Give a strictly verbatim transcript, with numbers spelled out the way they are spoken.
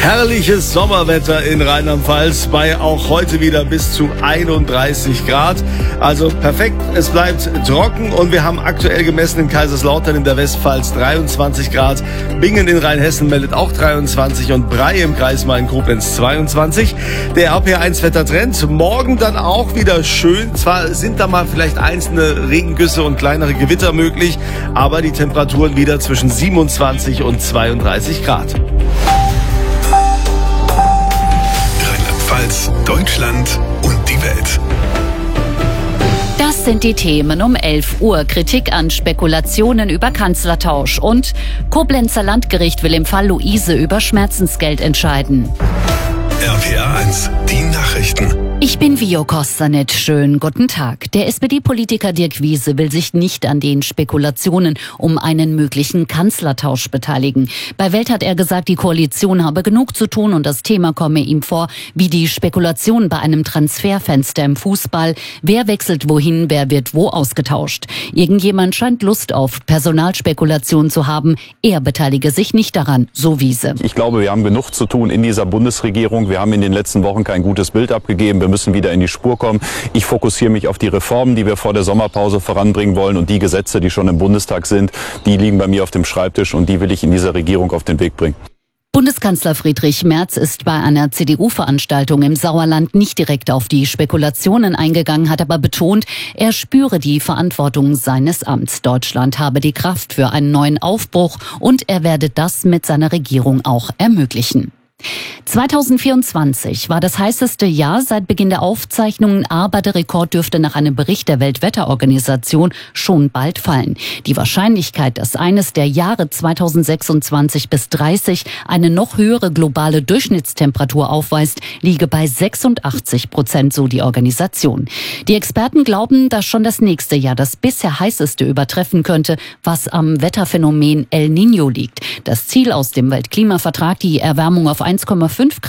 Herrliches Sommerwetter in Rheinland-Pfalz bei auch heute wieder bis zu einunddreißig Grad. Also perfekt, es bleibt trocken und wir haben aktuell gemessen in Kaiserslautern in der Westpfalz dreiundzwanzig Grad. Bingen in Rheinhessen meldet auch dreiundzwanzig und Bray im Kreis Main-Koblenz zweiundzwanzig. Der R P eins Wettertrend, morgen dann auch wieder schön. Zwar sind da mal vielleicht einzelne Regengüsse und kleinere Gewitter möglich, aber die Temperaturen wieder zwischen siebenundzwanzig und zweiunddreißig Grad. Rheinland-Pfalz, Deutschland und die Welt. Das sind die Themen um elf Uhr. Kritik an Spekulationen über Kanzlertausch und Koblenzer Landgericht will im Fall Luise über Schmerzensgeld entscheiden. R P A eins, die Nachrichten. Ich bin Vio Kostanet. Schönen guten Tag. Der S P D-Politiker Dirk Wiese will sich nicht an den Spekulationen um einen möglichen Kanzlertausch beteiligen. Bei Welt hat er gesagt, die Koalition habe genug zu tun und das Thema komme ihm vor wie die Spekulation bei einem Transferfenster im Fußball. Wer wechselt wohin, wer wird wo ausgetauscht? Irgendjemand scheint Lust auf Personalspekulation zu haben. Er beteilige sich nicht daran, so Wiese. Ich glaube, wir haben genug zu tun in dieser Bundesregierung. Wir haben in den letzten Wochen kein gutes Bild abgegeben. Wir müssen wieder in die Spur kommen. Ich fokussiere mich auf die Reformen, die wir vor der Sommerpause voranbringen wollen, und die Gesetze, die schon im Bundestag sind, die liegen bei mir auf dem Schreibtisch und die will ich in dieser Regierung auf den Weg bringen. Bundeskanzler Friedrich Merz ist bei einer C D U-Veranstaltung im Sauerland nicht direkt auf die Spekulationen eingegangen, hat aber betont, er spüre die Verantwortung seines Amts. Deutschland habe die Kraft für einen neuen Aufbruch und er werde das mit seiner Regierung auch ermöglichen. zweitausendvierundzwanzig war das heißeste Jahr seit Beginn der Aufzeichnungen, aber der Rekord dürfte nach einem Bericht der Weltwetterorganisation schon bald fallen. Die Wahrscheinlichkeit, dass eines der Jahre zweitausendsechsundzwanzig bis dreißig eine noch höhere globale Durchschnittstemperatur aufweist, liege bei sechsundachtzig Prozent, so die Organisation. Die Experten glauben, dass schon das nächste Jahr das bisher heißeste übertreffen könnte, was am Wetterphänomen El Niño liegt. Das Ziel aus dem Weltklimavertrag, die Erwärmung auf eins Komma fünf Grad